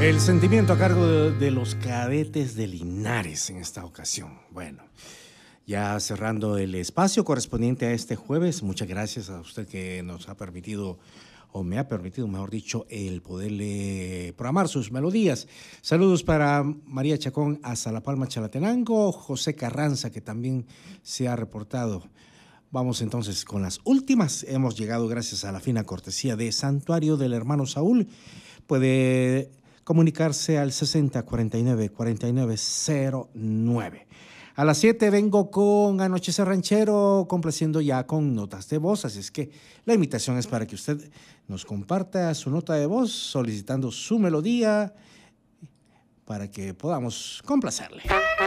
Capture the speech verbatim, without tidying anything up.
El sentimiento a cargo de, de los Cadetes de Linares en esta ocasión. Bueno, ya cerrando el espacio correspondiente a este jueves, muchas gracias a usted que nos ha permitido, o me ha permitido, mejor dicho, el poderle programar sus melodías. Saludos para María Chacón hasta La Palma, Chalatenango, José Carranza, que también se ha reportado. Vamos entonces con las últimas. Hemos llegado gracias a la fina cortesía de Santuario del Hermano Saúl. Puede comunicarse al sesenta cuarenta y nueve cuarenta y nueve cero nueve. A las siete vengo con Anochecer Ranchero, complaciendo ya con notas de voz, así es que la invitación es para que usted nos comparta su nota de voz solicitando su melodía para que podamos complacerle.